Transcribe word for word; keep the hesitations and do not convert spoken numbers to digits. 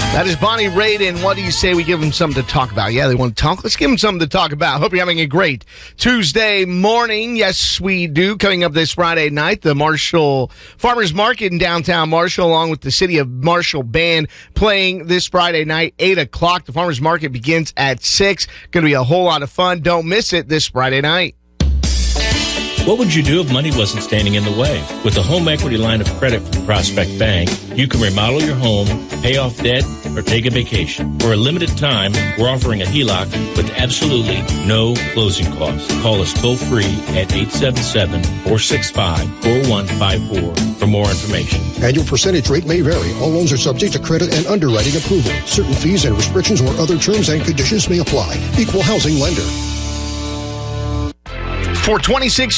That is Bonnie Raitt, and what do you say we give them something to talk about? Yeah, they want to talk. Let's give them something to talk about. Hope you're having a great Tuesday morning. Yes, we do. Coming up this Friday night, the Marshall Farmers Market in downtown Marshall, along with the City of Marshall Band, playing this Friday night, eight o'clock. The Farmers Market begins at six. Going to be a whole lot of fun. Don't miss it this Friday night. What would you do if money wasn't standing in the way? With a home equity line of credit from Prospect Bank, you can remodel your home, pay off debt, or take a vacation. For a limited time, we're offering a H E L O C with absolutely no closing costs. Call us toll-free at eight seven seven, four six five, four one five four for more information. Annual percentage rate may vary. All loans are subject to credit and underwriting approval. Certain fees and restrictions or other terms and conditions may apply. Equal housing lender. For twenty-six